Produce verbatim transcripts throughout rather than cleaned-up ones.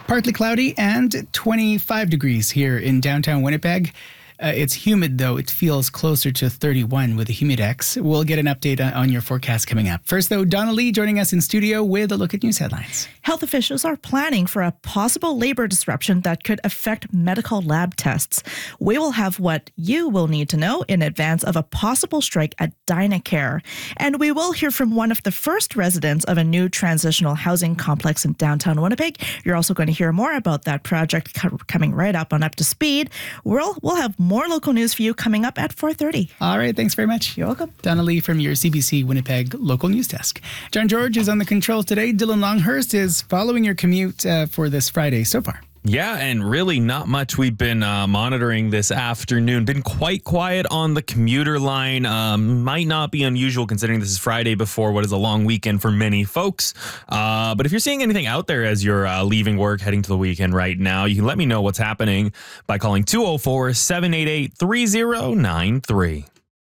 Partly cloudy and twenty-five degrees here in downtown Winnipeg. Uh, it's humid, though. It feels closer to thirty-one with the Humidex. We'll get an update on, on your forecast coming up. First, though, Donna Lee joining us in studio with a look at news headlines. Health officials are planning for a possible labor disruption that could affect medical lab tests. We will have what you will need to know in advance of a possible strike at Dynacare. And we will hear from one of the first residents of a new transitional housing complex in downtown Winnipeg. You're also going to hear more about that project co- coming right up on Up to Speed. We'll, we'll have more local news for you coming up at four thirty. All right, thanks very much. You're welcome. Donna Lee from your C B C Winnipeg local news desk. John George is on the controls today. Dylan Longhurst is following your commute uh, for this Friday so far. Yeah, and really not much we've been uh, monitoring this afternoon. Been quite quiet on the commuter line. Um, might not be unusual considering this is Friday before what is a long weekend for many folks. Uh, but if you're seeing anything out there as you're uh, leaving work, heading to the weekend right now, you can let me know what's happening by calling two oh four, seven eight eight, three oh nine three.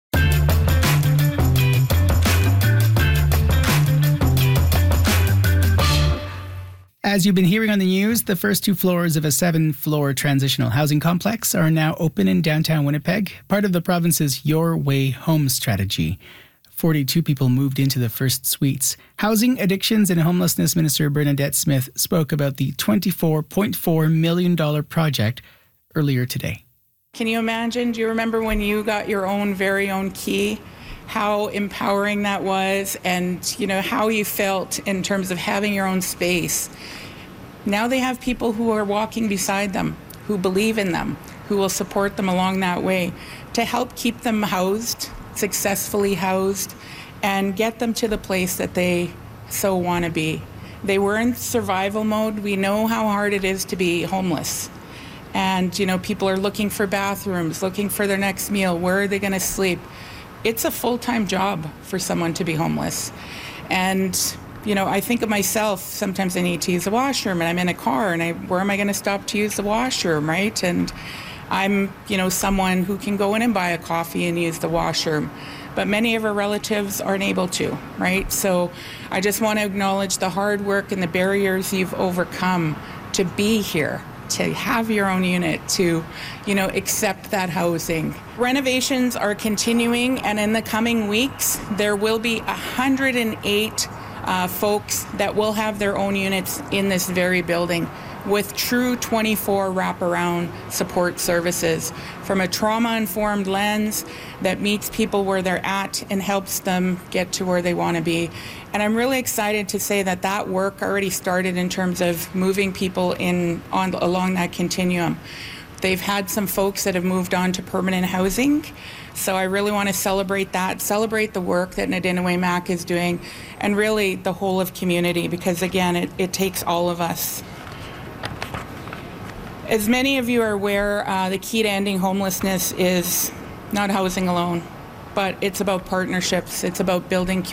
As you've been hearing on the news, the first two floors of a seven-floor transitional housing complex are now open in downtown Winnipeg, part of the province's Your Way Home strategy. forty-two people moved into the first suites. Housing, Addictions and Homelessness Minister Bernadette Smith spoke about the twenty-four point four million dollars project earlier today. Can you imagine? Do you remember when you got your own very own key? How empowering that was, and you know how you felt in terms of having your own space. Now they have people who are walking beside them, who believe in them, who will support them along that way to help keep them housed, successfully housed, and get them to the place that they so want to be. They were in survival mode. We know how hard it is to be homeless. And you know, people are looking for bathrooms, looking for their next meal. Where are they going to sleep? It's a full-time job for someone to be homeless. And, you know, I think of myself, sometimes I need to use the washroom and I'm in a car and I, where am I going to stop to use the washroom, right? And I'm, you know, someone who can go in and buy a coffee and use the washroom. But many of our relatives aren't able to, right? So I just want to acknowledge the hard work and the barriers you've overcome to be here, to have your own unit, to, you know, accept that housing. Renovations are continuing, and in the coming weeks, there will be one hundred eight uh, folks that will have their own units in this very building with true twenty-four wraparound support services from a trauma-informed lens that meets people where they're at and helps them get to where they want to be. And I'm really excited to say that that work already started in terms of moving people in on along that continuum. They've had some folks that have moved on to permanent housing. So I really want to celebrate that, celebrate the work that Nadinaway Mac is doing, and really the whole of community, because again, it, it takes all of us. As many of you are aware, uh, the key to ending homelessness is not housing alone, but it's about partnerships. It's about building